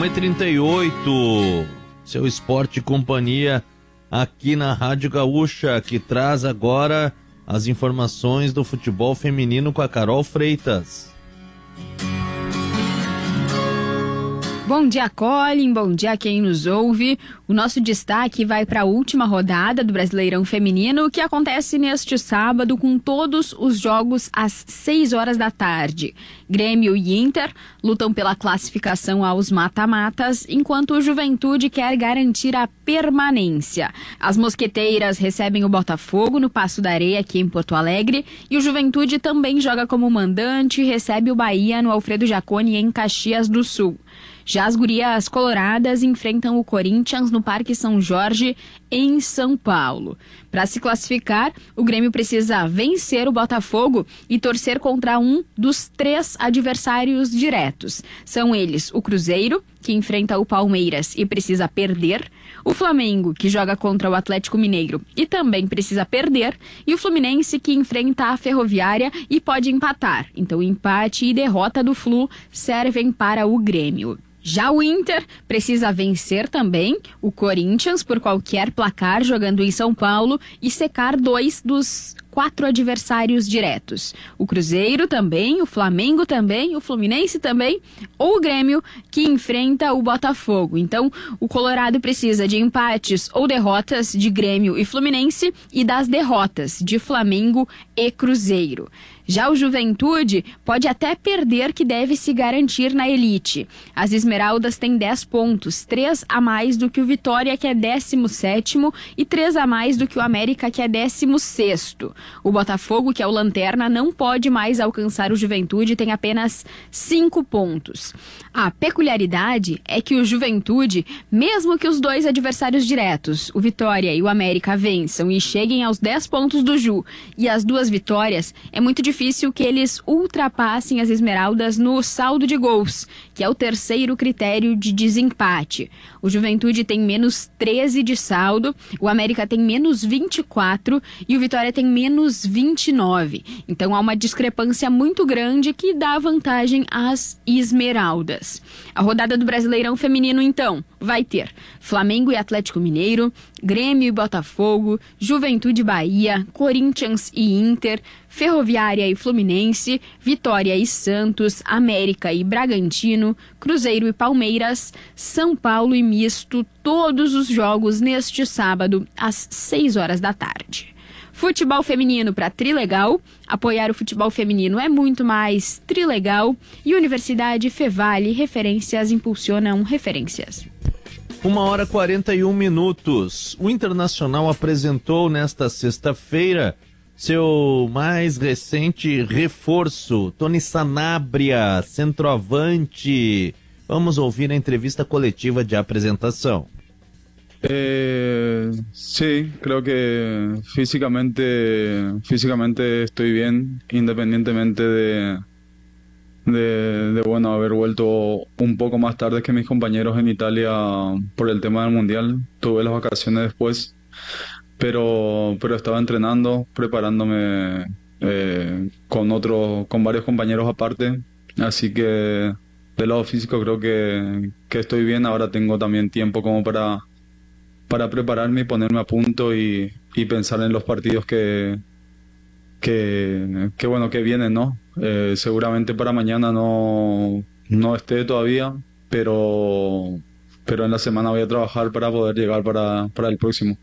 1h38, seu Esporte e Companhia aqui na Rádio Gaúcha, que traz agora as informações do futebol feminino com a Carol Freitas. Bom dia, Colin. Bom dia a quem nos ouve. O nosso destaque vai para a última rodada do Brasileirão Feminino, que acontece neste sábado com todos os jogos às 6 horas da tarde. Grêmio e Inter lutam pela classificação aos mata-matas, enquanto o Juventude quer garantir a permanência. As mosqueteiras recebem o Botafogo no Paço da Areia, aqui em Porto Alegre, e o Juventude também joga como mandante e recebe o Bahia no Alfredo Jaconi, em Caxias do Sul. Já as gurias coloradas enfrentam o Corinthians no Parque São Jorge, em São Paulo. Para se classificar, o Grêmio precisa vencer o Botafogo e torcer contra um dos 3 adversários diretos. São eles o Cruzeiro, que enfrenta o Palmeiras e precisa perder, o Flamengo, que joga contra o Atlético Mineiro e também precisa perder, e o Fluminense, que enfrenta a Ferroviária e pode empatar. Então, empate e derrota do Flu servem para o Grêmio. Já o Inter precisa vencer também o Corinthians por qualquer placar jogando em São Paulo e secar 2 dos 4 adversários diretos. O Cruzeiro também, o Flamengo também, o Fluminense também, ou o Grêmio, que enfrenta o Botafogo. Então, o Colorado precisa de empates ou derrotas de Grêmio e Fluminense e das derrotas de Flamengo e Cruzeiro. Já o Juventude pode até perder, que deve se garantir na elite. As Esmeraldas têm 10 pontos, 3 a mais do que o Vitória, que é 17º, e 3 a mais do que o América, que é 16º. O Botafogo, que é o lanterna, não pode mais alcançar o Juventude, tem apenas 5 pontos. A peculiaridade é que o Juventude, mesmo que os 2 adversários diretos, o Vitória e o América, vençam e cheguem aos 10 pontos do Ju e as 2 vitórias, é muito difícil que eles ultrapassem as Esmeraldas no saldo de gols, que é o terceiro critério de desempate. O Juventude tem menos 13 de saldo, o América tem menos 24 e o Vitória tem menos 29. Então há uma discrepância muito grande que dá vantagem às Esmeraldas. A rodada do Brasileirão Feminino, então, vai ter Flamengo e Atlético Mineiro, Grêmio e Botafogo, Juventude e Bahia, Corinthians e Inter, Ferroviária e Fluminense, Vitória e Santos, América e Bragantino, Cruzeiro e Palmeiras, São Paulo e Misto, todos os jogos neste sábado às 6 horas da tarde. Futebol feminino para Trilegal. Apoiar o futebol feminino é muito mais Trilegal. E Universidade Fevale, referências impulsionam referências. 1h41. O Internacional apresentou nesta sexta-feira seu mais recente reforço, Tony Sanabria, centroavante. Vamos ouvir a entrevista coletiva de apresentação. Sí, creo que físicamente estoy bien, independientemente de bueno, haber vuelto un poco más tarde que mis compañeros en Italia por el tema del Mundial. Tuve las vacaciones después, pero estaba entrenando, preparándome con varios compañeros aparte, así que del lado físico creo que estoy bien. Ahora tengo también tiempo como para prepararme y ponerme a punto y pensar en los partidos que vienen, ¿no? Seguramente para mañana no esté todavía, pero en la semana voy a trabajar para poder llegar para el próximo.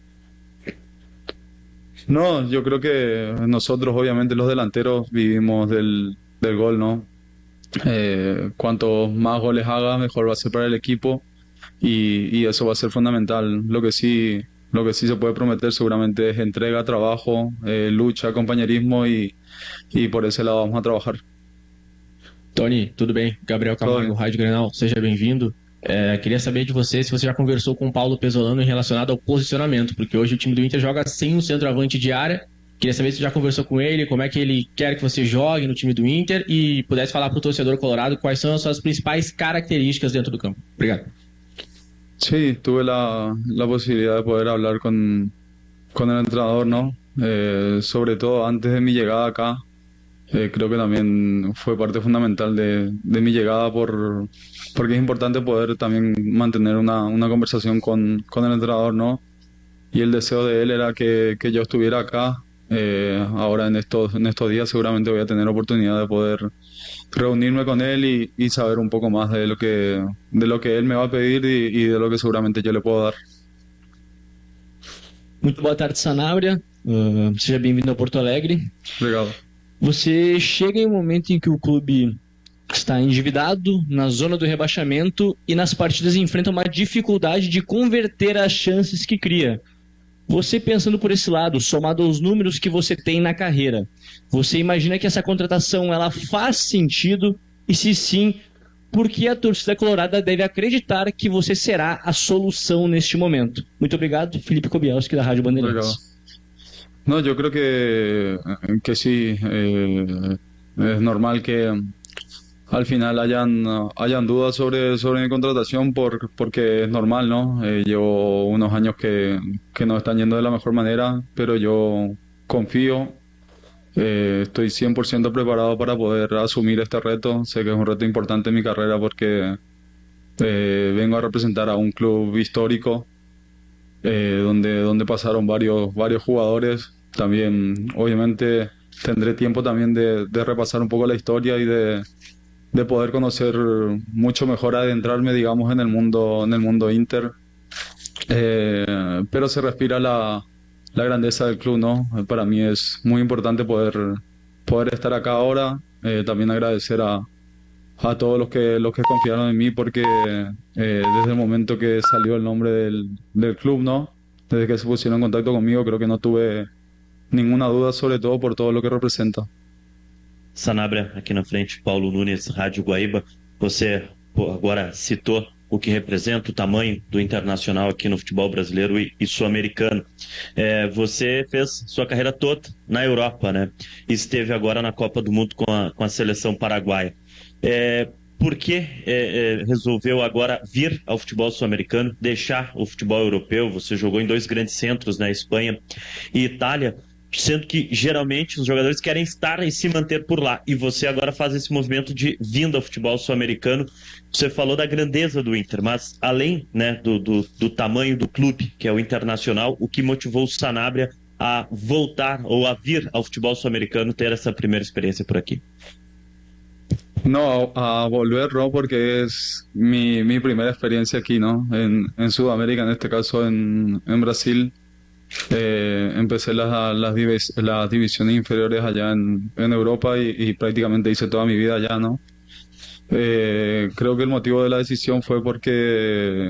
No, yo creo que nosotros, obviamente los delanteros, vivimos del gol, ¿no? Cuanto más goles haga, mejor va a ser para el equipo. Y eso va a ser fundamental. Lo que sí se puede prometer seguramente es entrega, trabajo, lucha, compañerismo y por esse lado vamos a trabalhar. Tony, tudo bem? Gabriel Camargo, Rádio Grenal, seja bem-vindo. Queria saber de você se você já conversou com o Paulo Pesolano em relacionado ao posicionamento, porque hoje o time do Inter joga sem um centroavante de área. Queria saber se já conversou com ele, como é que ele quer que você jogue no time do Inter e pudesse falar para o torcedor colorado quais são as suas principais características dentro do campo. Obrigado. Sí, tuve la posibilidad de poder hablar con el entrenador, ¿no? Sobre todo antes de mi llegada acá, Creo que también fue parte fundamental de mi llegada porque es importante poder también mantener una conversación con el entrenador, ¿no? Y el deseo de él era que yo estuviera acá. Ahora en estos días seguramente voy a tener oportunidad de poder reunirme con él y saber un poco más de lo que él me va a pedir y de lo que seguramente yo le puedo dar. Muito boa tarde, Sanabria. Seja bem-vindo a Porto Alegre. Obrigado. Você chega em um momento em que o clube está endividado, na zona do rebaixamento e nas partidas enfrenta uma dificuldade de converter as chances que cria. Você pensando por esse lado, somado aos números que você tem na carreira, você imagina que essa contratação ela faz sentido? E se sim, por que a torcida colorada deve acreditar que você será a solução neste momento? Muito obrigado, Felipe Kobielski, da Rádio Obrigado. Bandeirantes. No, yo creo que sí. Es normal que al final hayan dudas sobre mi contratación porque es normal, ¿no? Llevo unos años que no están yendo de la mejor manera, pero yo confío, estoy 100% preparado para poder asumir este reto. Sé que es un reto importante en mi carrera porque vengo a representar a un club histórico donde pasaron varios jugadores. También, obviamente, tendré tiempo también de repasar un poco la historia y de poder conocer mucho mejor, adentrarme, digamos, en el mundo Inter. Pero se respira la grandeza del club, ¿no? Para mí es muy importante poder estar acá ahora. También agradecer a todos los que confiaron en mí porque desde el momento que salió el nombre del club, ¿no? Desde que se pusieron en contacto conmigo, creo que no tuve ninguna duda, sobre todo por todo lo que representa. Sanabria, aqui na frente, Paulo Nunes, Rádio Guaíba. Você agora citou o que representa o tamanho do Internacional aqui no futebol brasileiro e sul-americano. Você fez sua carreira toda na Europa, né? E esteve agora na Copa do Mundo com a seleção paraguaia. Por que resolveu agora vir ao futebol sul-americano, deixar o futebol europeu? Você jogou em 2 grandes centros, na Espanha e Itália, sendo que geralmente os jogadores querem estar e se manter por lá. E você agora faz esse movimento de vinda ao futebol sul-americano. Você falou da grandeza do Inter, mas além, né, do tamanho do clube, que é o Internacional, o que motivou o Sanabria a voltar ou a vir ao futebol sul-americano, ter essa primeira experiência por aqui? No, a volver, ¿no? Porque es mi primera experiencia aquí, ¿no? En Sudamérica, en este caso en Brasil. Empecé las divisiones inferiores allá en Europa y prácticamente hice toda mi vida allá, ¿no? Creo que el motivo de la decisión fue porque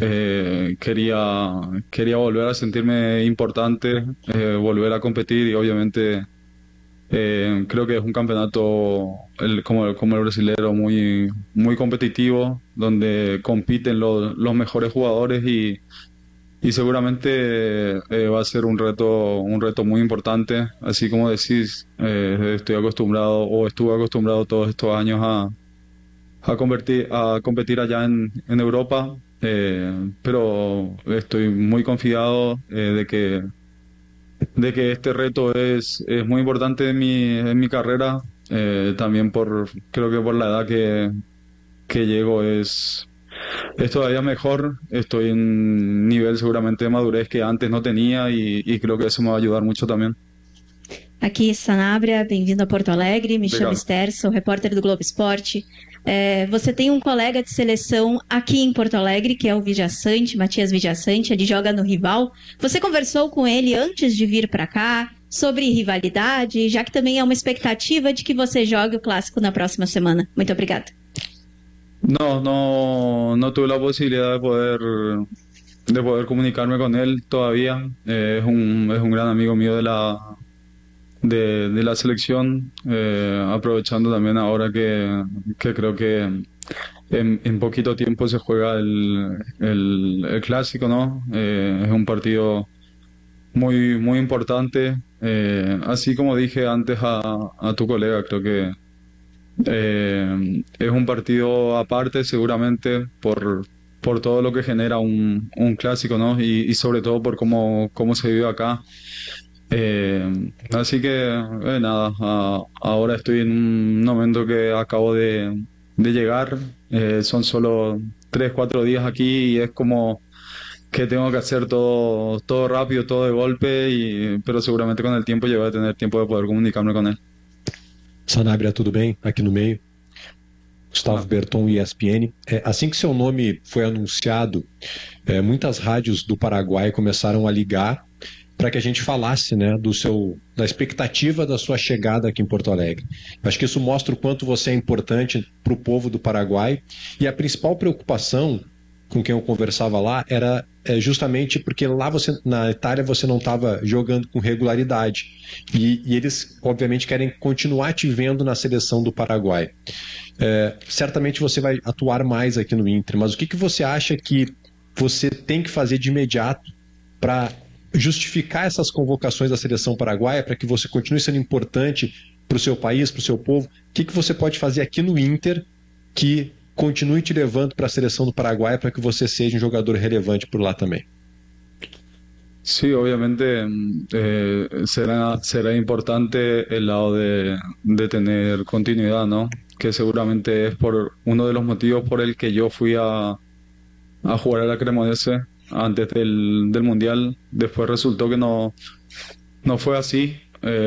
quería volver a sentirme importante, volver a competir y obviamente creo que es un campeonato como el brasilero muy, muy competitivo, donde compiten los mejores jugadores y seguramente va a ser un reto muy importante. Así como decís, estuve acostumbrado todos estos años a competir allá en Europa, pero estoy muy confiado de que este reto es muy importante en mi carrera. También creo que por la edad que llego es todavía mejor. Estoy en un nivel seguramente de madurez que antes no tenía y creo que eso me va a ayudar mucho también. Aqui, Sanabria, bem-vindo a Porto Alegre. Me chamo Obrigado. Esther, sou repórter do Globo Esporte. Você tem um colega de seleção aqui em Porto Alegre, que é o Vijaçante, Matias Vijaçante, ele joga no Rival. Você conversou com ele antes de vir para cá sobre rivalidade, já que também é uma expectativa de que você jogue o Clássico na próxima semana. Muito obrigada. No tuve la posibilidad de poder comunicarme con él todavía. Es un gran amigo mío de la selección, aprovechando también ahora que creo que en poquito tiempo se juega el clásico, ¿no? Es un partido muy, muy importante. Así como dije antes a tu colega, creo que es un partido aparte seguramente por todo lo que genera un clásico, ¿no? Y sobre todo por cómo se vive acá. Así que nada, ahora estoy en un momento que acabo de llegar. Son solo 3, 4 días aquí y es como que tengo que hacer todo rápido, todo de golpe, pero seguramente con el tiempo yo voy a tener tiempo de poder comunicarme con él. Sanabria, tudo bem? Aqui no meio. Gustavo Berton, ESPN. Assim que seu nome foi anunciado, muitas rádios do Paraguai começaram a ligar para que a gente falasse, né, da expectativa da sua chegada aqui em Porto Alegre. Acho que isso mostra o quanto você é importante para o povo do Paraguai, e a principal preocupação com quem eu conversava lá era justamente porque lá na Itália você não estava jogando com regularidade, e eles obviamente querem continuar te vendo na seleção do Paraguai. Certamente você vai atuar mais aqui no Inter, mas o que você acha que você tem que fazer de imediato para justificar essas convocações da seleção paraguaia, para que você continue sendo importante para o seu país, para o seu povo? O que você pode fazer aqui no Inter que continue te levando para a seleção do Paraguai, para que você seja um jogador relevante por lá também? Sí, obviamente será importante el lado de tener continuidad, ¿no? Que seguramente es por uno de los motivos por el que yo fui a jugar a la Cremonese antes del Mundial. Después resultó que no fue así,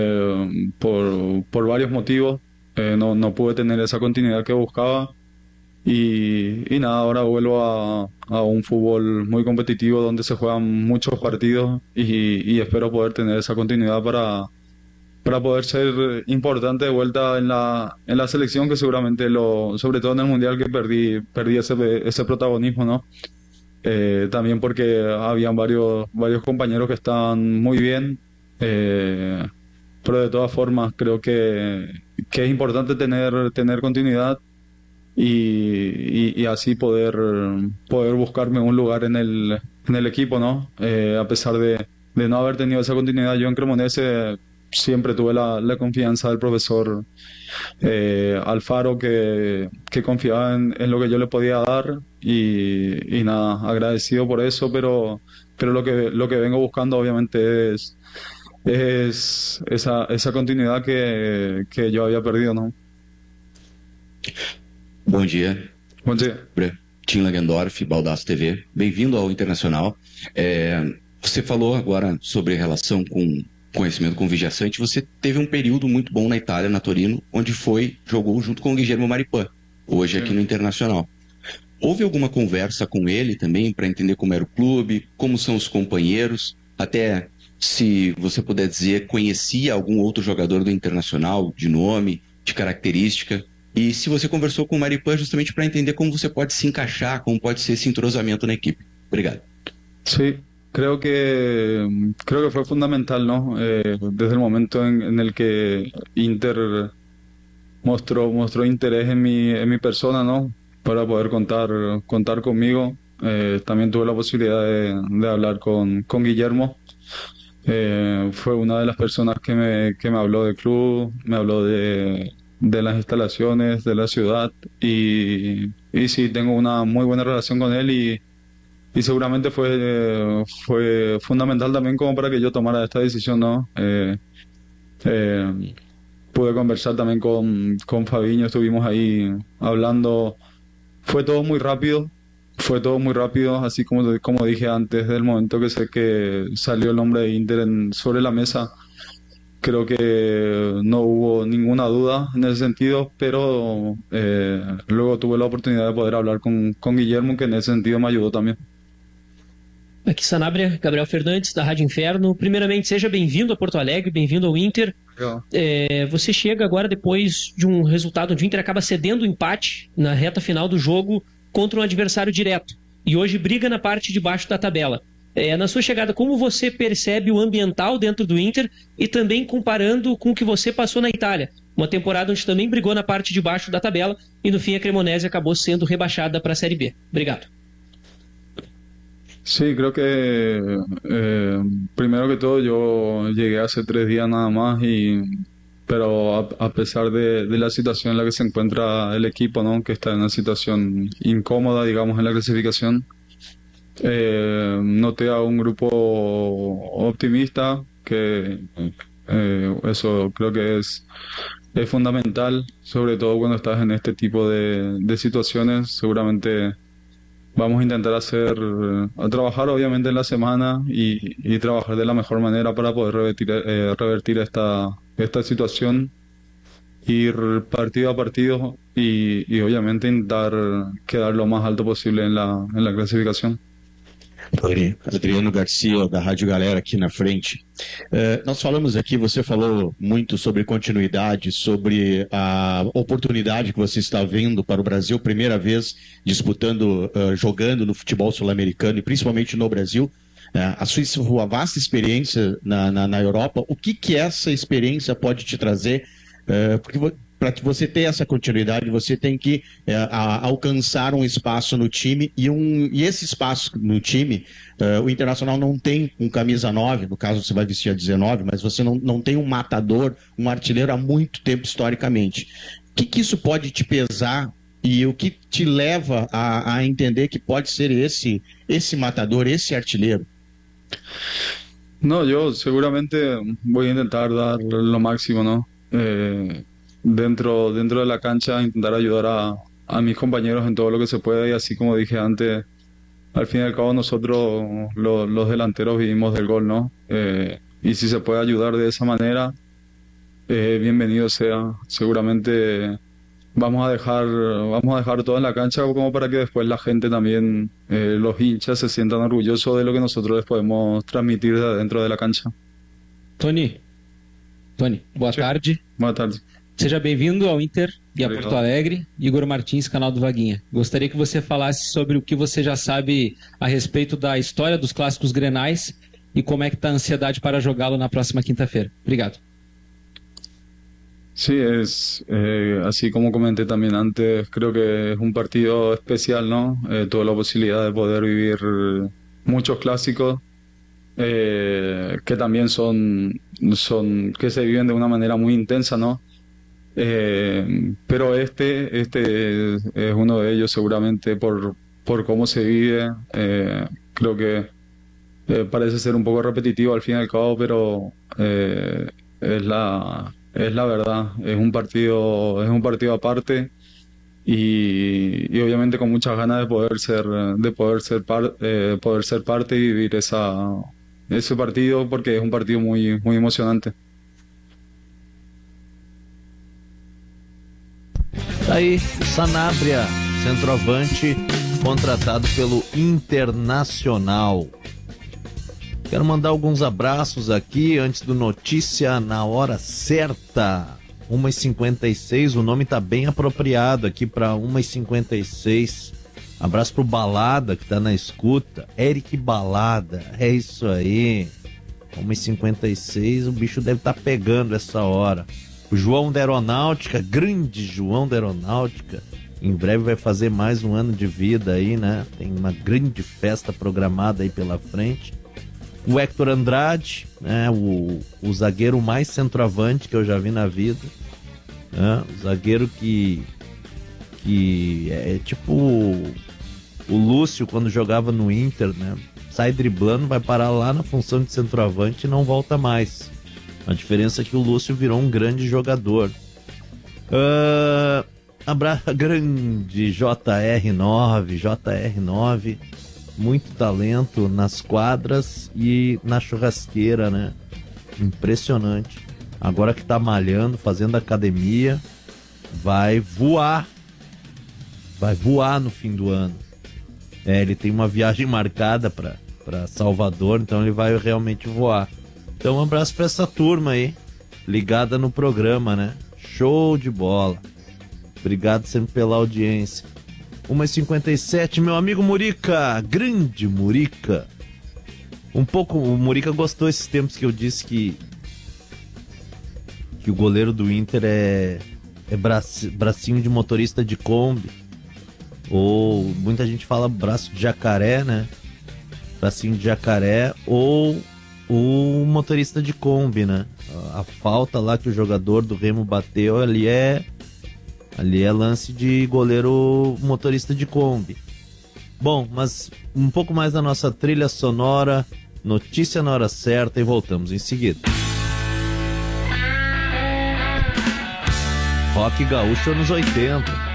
por varios motivos. No pude tener esa continuidad que buscaba. Y nada, ahora vuelvo a un fútbol muy competitivo donde se juegan muchos partidos y espero poder tener esa continuidad para poder ser importante de vuelta en la selección, que seguramente sobre todo en el Mundial, que perdí ese protagonismo, ¿no? También porque habían varios compañeros que estaban muy bien, pero de todas formas creo que es importante tener continuidad y así poder buscarme un lugar en el equipo, ¿no? A pesar de no haber tenido esa continuidad, yo en Cremonese siempre tuve la confianza del profesor Alfaro, que confiaba en lo que yo le podía dar, y nada, agradecido por eso, pero lo que vengo buscando obviamente es esa continuidad que yo había perdido, ¿no? Bom dia. Bom dia. Tim Langendorf, Baldaço TV. Bem-vindo ao Internacional. Você falou agora sobre a relação com conhecimento com o Vijaçante. Você teve um período muito bom na Itália, na Torino, onde jogou junto com o Guilherme Maripan, hoje aqui no Internacional. Houve alguma conversa com ele também para entender como era o clube, como são os companheiros, até se você puder dizer, conhecia algum outro jogador do Internacional, de nome, de característica? E se você conversou com o Maripan justamente para entender como você pode se encaixar, como pode ser esse entrosamento na equipe. Obrigado. Sí, creo que fue fundamental, ¿no? Desde el momento en el que Inter mostró interés en mi persona, ¿no? Para poder contar conmigo. También tuve la posibilidad de hablar con Guillermo. Fue una de las personas que me habló del club, me habló de las instalaciones, de la ciudad, y sí, tengo una muy buena relación con él, y seguramente fue fundamental también como para que yo tomara esta decisión, ¿no? Pude conversar también con Fabiño, estuvimos ahí hablando. Fue todo muy rápido, así como dije antes, del momento que sé que salió el nombre de Inter sobre la mesa. Creo que no hubo ninguna duda en ese sentido, pero luego tuve la oportunidad de poder hablar con Guillermo, que en ese sentido me ayudó también. Aqui Sanabria, Gabriel Fernandes, da Rádio Inferno. Primeiramente, seja bem-vindo a Porto Alegre, bem-vindo ao Inter. Você chega agora depois de um resultado onde o Inter acaba cedendo o empate na reta final do jogo contra um adversário direto, e hoje briga na parte de baixo da tabela. Na sua chegada, como você percebe o ambiental dentro do Inter, e também comparando com o que você passou na Itália, uma temporada onde também brigou na parte de baixo da tabela e no fim a Cremonese acabou sendo rebaixada para a Série B. Obrigado. Sí, creo que primero que todo yo llegué hace 3 días nada más, pero a pesar de la situación en la que se encuentra el equipo, ¿no? Que está en una situación incómoda, digamos, en la clasificación, noté a un grupo optimista que eso creo que es fundamental, sobre todo cuando estás en este tipo de situaciones. Seguramente vamos a intentar a trabajar obviamente en la semana y trabajar de la mejor manera para poder revertir esta situación, ir partido a partido y obviamente intentar quedar lo más alto posible en la clasificación. Adriano Garcia, da Rádio Galera, aqui na frente. Nós falamos aqui, você falou muito sobre continuidade, sobre a oportunidade que você está vendo para o Brasil, primeira vez disputando, jogando no futebol sul-americano e principalmente no Brasil. A sua vasta experiência na Europa, o que essa experiência pode te trazer? Porque para você ter essa continuidade, você tem que alcançar um espaço no time e esse espaço no time, o Internacional não tem um camisa 9, no caso você vai vestir a 19, mas você não tem um matador, um artilheiro há muito tempo historicamente. O que isso pode te pesar e o que te leva a entender que pode ser esse matador, esse artilheiro? No, yo seguramente voy a intentar dar lo máximo, ¿no? Dentro de la cancha, intentar ayudar a mis compañeros en todo lo que se pueda, y así como dije antes, al fin y al cabo nosotros los delanteros vivimos del gol, ¿no? Y si se puede ayudar de esa manera, bienvenido sea. Seguramente vamos a dejar todo en la cancha como para que después la gente también, los hinchas, se sientan orgullosos de lo que nosotros les podemos transmitir de adentro de la cancha. Tony, boa tarde. Boa tarde. Seja bem-vindo ao Inter e a Obrigado. Porto Alegre. Igor Martins, canal do Vaguinha. Gostaria que você falasse sobre o que você já sabe a respeito da história dos clássicos grenais e como é que está a ansiedade para jogá-lo na próxima quinta-feira. Obrigado. Sí, así como comenté también antes, creo que es un partido especial, ¿no? Tuve la posibilidad de poder vivir muchos clásicos que también que se viven de una manera muy intensa, ¿no? Pero este es uno de ellos seguramente por cómo se vive. Creo que parece ser un poco repetitivo al fin y al cabo, pero es la verdad. Es un partido aparte y obviamente con muchas ganas de poder ser parte y vivir ese partido, porque es un partido muy, muy emocionante. Tá aí o Sanabria, centroavante, contratado pelo Internacional. Quero mandar alguns abraços aqui antes do Notícia na Hora Certa. 1h56, o nome tá bem apropriado aqui para 1h56. Abraço pro Balada, que tá na escuta. Eric Balada, é isso aí. 1h56, o bicho deve estar pegando essa hora. O João da Aeronáutica, grande João da Aeronáutica, em breve vai fazer mais um ano de vida aí, né? Tem uma grande festa programada aí pela frente. O Héctor Andrade, né? O zagueiro mais centroavante que eu já vi na vida, né? O zagueiro que é tipo o Lúcio quando jogava no Inter, né? Sai driblando, vai parar lá na função de centroavante e não volta mais. A diferença é que o Lúcio virou um grande jogador. Grande JR9, muito talento nas quadras e na churrasqueira, né? Impressionante. Agora que tá malhando, fazendo academia, vai voar no fim do ano. Ele tem uma viagem marcada para Salvador, então ele vai realmente voar. Então um abraço pra essa turma aí, ligada no programa, né? Show de bola. Obrigado sempre pela audiência. 1h57, meu amigo Murica, grande Murica. O Murica gostou esses tempos que eu disse que o goleiro do Inter é bracinho de motorista de Kombi. Ou muita gente fala braço de jacaré, né? Bracinho de jacaré ou o motorista de Kombi, né? A falta lá que o jogador do Remo bateu ali é lance de goleiro motorista de Kombi. Bom, mas um pouco mais da nossa trilha sonora Notícia na hora certa e voltamos em seguida. Rock gaúcho anos 80.